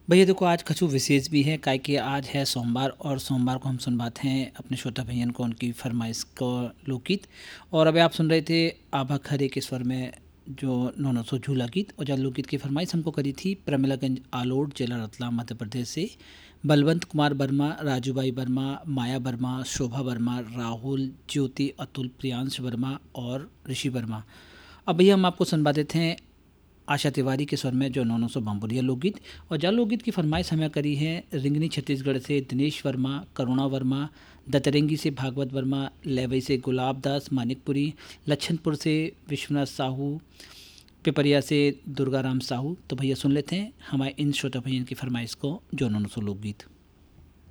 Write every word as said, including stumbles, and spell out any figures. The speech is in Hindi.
भैया देखो, आज कछु विशेष भी है काहे कि आज है सोमवार और सोमवार को हम सुनवाते हैं अपने श्रोता भैयन को उनकी फरमाइश को लोकगीत। और अभी आप सुन रहे थे आभा खरे के स्वर में जो नौ नौ सौ झूला गीत। और जहाँ लोकगीत की फरमाइश हमको करी थी प्रमिलागंज आलोट जिला रतलाम मध्य प्रदेश से बलवंत कुमार वर्मा, राजूबाई वर्मा, माया वर्मा, शोभा वर्मा, राहुल, ज्योति, अतुल, प्रियांश वर्मा और ऋषि वर्मा। अब भैया हम आपको सुनवा देते हैं आशा तिवारी के स्वर में जो नौ नौ सौ बाम्बुरिया लोकगीत। और जहाँ लोकगीत की फरमाइश हमें करी है रिंगनी छत्तीसगढ़ से दिनेश वर्मा, करुणा वर्मा, दतरंगी से भागवत वर्मा, लेवई से गुलाब दास मानिकपुरी, लच्छनपुर से विश्वनाथ साहू, पिपरिया से दुर्गाराम साहू। तो भैया सुन लेते हैं हमारे इन श्रोता भैया की फरमाइश को जो नौ नौ सौ लोकगीत।